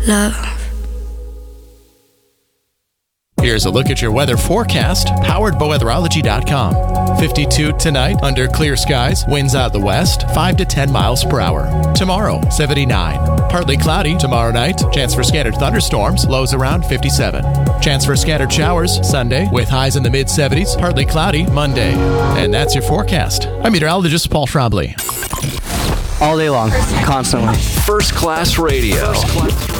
love. Here's a look at your weather forecast, powered by weatherology.com. 52 tonight, under clear skies, winds out the west, 5 to 10 miles per hour. Tomorrow, 79. Partly cloudy tomorrow night, chance for scattered thunderstorms, lows around 57. Chance for scattered showers Sunday, with highs in the mid-70s, partly cloudy Monday. And that's your forecast. I'm meteorologist Paul Trombley. All day long, constantly. First Class Radio.